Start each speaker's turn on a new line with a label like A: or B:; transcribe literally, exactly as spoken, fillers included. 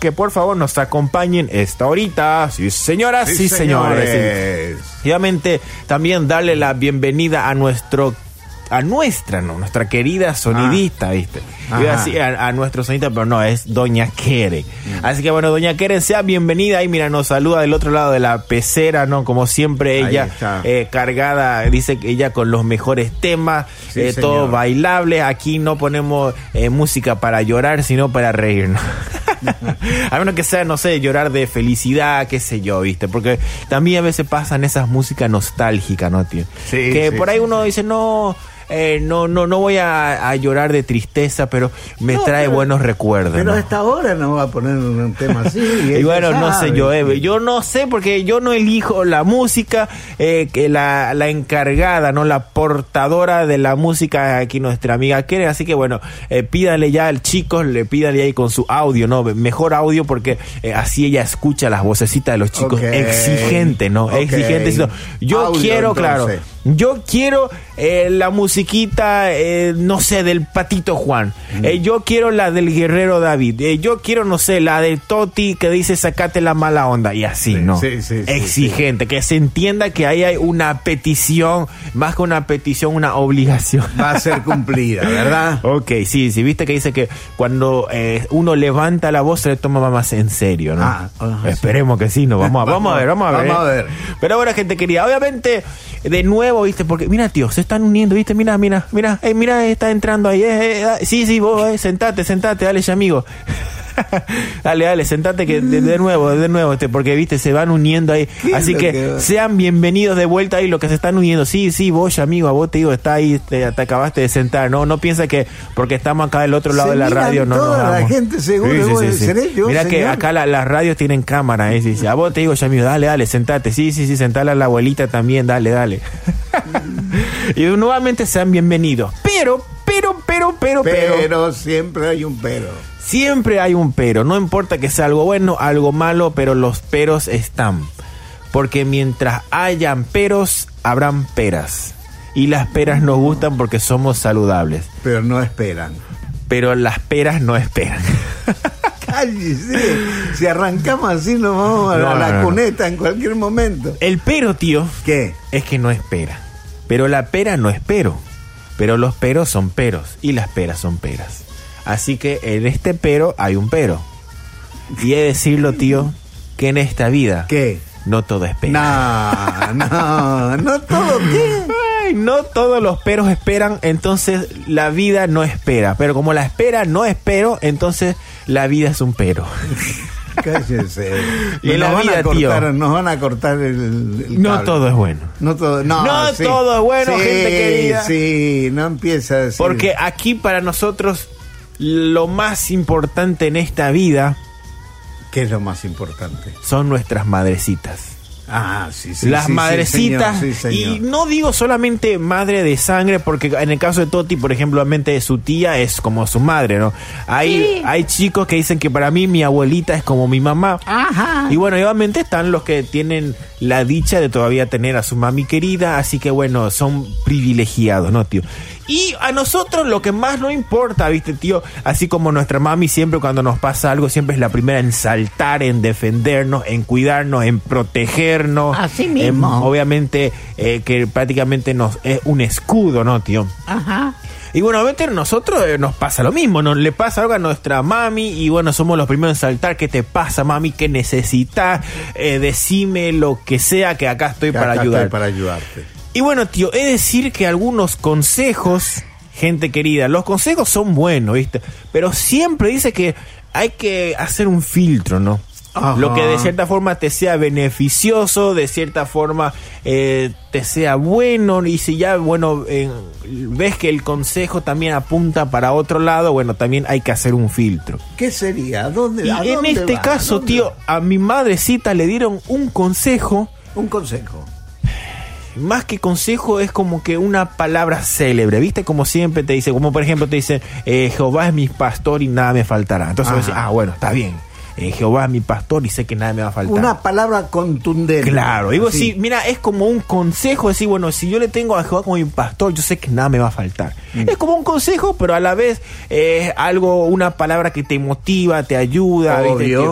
A: que por favor nos acompañen esta horita. Sí, señoras, sí, sí señores. señores. Sí. Y obviamente también darle la bienvenida a nuestro a nuestra, no, nuestra querida sonidista, ah. ¿viste? Iba a decir a, a nuestro sonidista, pero no, es Doña Keren. Mm. Así que bueno, Doña Keren, sea bienvenida. Ahí, mira, nos saluda del otro lado de la pecera, ¿no? Como siempre, ella eh, cargada, dice que ella con los mejores temas, sí, eh, todo bailable. Aquí no ponemos eh, música para llorar, sino para reírnos. A menos que sea, no sé, llorar de felicidad, qué sé yo, ¿viste? Porque también a veces pasan esas músicas nostálgicas, ¿no, tío? Sí, que sí, por ahí sí, uno sí. dice, no... Eh, no, no, no voy a, a llorar de tristeza, pero me no, trae pero, buenos recuerdos.
B: Pero
A: ¿no?
B: a esta hora no va a poner un tema así. Y,
A: y bueno,
B: sabe.
A: no sé yo, eh, yo no sé porque yo no elijo la música, eh, que la, la encargada, no la portadora de la música aquí nuestra amiga Keren. Así que bueno, eh, pídale ya al chico, le pídale ahí con su audio, no, mejor audio porque eh, así ella escucha las vocecitas de los chicos, okay. exigente, no, okay. exigente. Yo audio, quiero, entonces. claro. Yo quiero eh, la musiquita, eh, no sé, del Patito Juan. Mm. Eh, yo quiero la del Guerrero David. Eh, yo quiero, no sé, la de Toti que dice sacate la mala onda. Y así, sí, ¿no? Sí, sí, exigente. Sí, sí. Que se entienda que ahí hay una petición, más que una petición, una obligación.
B: Va a ser cumplida, ¿verdad?
A: Ok, sí, sí. Viste que dice que cuando eh, uno levanta la voz se le toma más en serio, ¿no? Ah, uh, Esperemos sí. que sí, ¿no? Vamos a, vamos a ver, vamos a ver.
B: Vamos a ver.
A: Pero ahora, gente querida, obviamente, de nuevo, ¿viste? Porque, mira, tío, se están uniendo, ¿viste? Mira, mira, mira, eh, mira, está entrando ahí. Eh, eh, sí, sí, vos, eh, sentate, sentate, dale, ya, amigo. dale, dale, sentate que de, de nuevo, de nuevo, este, porque, ¿viste? Se van uniendo ahí. Así que, que sean bienvenidos de vuelta ahí los que se están uniendo. Sí, sí, vos, ya, amigo, a vos te digo, está ahí, te, te acabaste de sentar. No, no piensa que porque estamos acá del otro lado
B: se
A: de la radio, no
B: toda
A: nos
B: la
A: vamos.
B: gente seguro.
A: Sí, sí, sí, sí. Yo, mira señor. Que acá la, las radios tienen cámara, ¿eh? Sí, sí. A vos te digo, ya, amigo, dale, dale, sentate. Sí, sí, sí, sentale a la abuelita también, dale, dale. Y nuevamente sean bienvenidos. Pero, pero, pero, pero, pero.
B: Pero siempre hay un pero.
A: Siempre hay un pero. No importa que sea algo bueno, algo malo, pero los peros están. Porque mientras hayan peros, habrán peras. Y las peras nos gustan porque somos saludables.
B: Pero no esperan.
A: Pero las peras no esperan.
B: Cállese. Si arrancamos así nos vamos a no, la no, cuneta no. en cualquier momento.
A: El pero, tío,
B: ¿qué?
A: Es que no espera. Pero la pera no espero. Pero los peros son peros. Y las peras son peras. Así que en este pero hay un pero. Y he de decirlo, tío, que en esta vida...
B: ¿Qué?
A: No todo espera.
B: No, no, no todo qué.
A: Ay, no todos los peros esperan, entonces la vida no espera. Pero como la espera no espero, entonces la vida es un pero.
B: Cállese.
A: Y en la vida,
B: cortar,
A: tío,
B: nos van a cortar el, el
A: no
B: cable.
A: todo es bueno.
B: No todo, no,
A: no
B: sí.
A: todo es bueno,
B: sí,
A: gente querida.
B: Sí, no empieza a decir.
A: Porque aquí para nosotros lo más importante en esta vida...
B: ¿Qué es lo más importante?
A: Son nuestras madrecitas.
B: Ah, sí, sí.
A: Las
B: sí,
A: madrecitas.
B: Sí, señor, sí,
A: y no digo solamente madre de sangre, porque en el caso de Toti, por ejemplo, mente su tía es como su madre, ¿no? Hay, sí. hay chicos que dicen que para mí mi abuelita es como mi mamá.
B: Ajá.
A: Y bueno, obviamente están los que tienen la dicha de todavía tener a su mami querida, así que bueno, son privilegiados, ¿no, tío? Y a nosotros lo que más nos importa, ¿viste, tío? Así como nuestra mami siempre cuando nos pasa algo, siempre es la primera en saltar, en defendernos, en cuidarnos, en protegernos.
B: Así mismo.
A: En, obviamente eh, que prácticamente nos es un escudo, ¿no, tío?
B: Ajá.
A: Y bueno, obviamente nosotros eh, nos pasa lo mismo, nos le pasa algo a nuestra mami y bueno, somos los primeros en saltar. ¿Qué te pasa, mami? ¿Qué necesitas? Eh, decime lo que sea, que acá estoy
B: que
A: para
B: acá
A: ayudar.
B: Estoy para ayudarte.
A: Y bueno, tío, he de decir que algunos consejos, gente querida, los consejos son buenos, ¿viste? Pero siempre dice que hay que hacer un filtro, ¿no? Ajá. Lo que de cierta forma te sea beneficioso, de cierta forma eh, te sea bueno. Y si ya, bueno, eh, ves que el consejo también apunta para otro lado, bueno, también hay que hacer un filtro.
B: ¿Qué sería? ¿Dónde,
A: y
B: a
A: en
B: dónde
A: este
B: va?
A: caso, tío, a mi madrecita le dieron un consejo.
B: Un consejo.
A: Más que consejo es como que una palabra célebre, ¿viste? Como siempre te dice, como por ejemplo te dice, eh, Jehová es mi pastor y nada me faltará. Entonces vos decís, ah, bueno, está bien. Eh, Jehová es mi pastor y sé que nada me va a faltar.
B: Una palabra contundente.
A: Claro, digo, sí, mira, es como un consejo, decir, bueno, si yo le tengo a Jehová como mi pastor, yo sé que nada me va a faltar. Mm. Es como un consejo, pero a la vez es eh, algo, una palabra que te motiva, te ayuda.
B: Obvio.
A: ¿viste?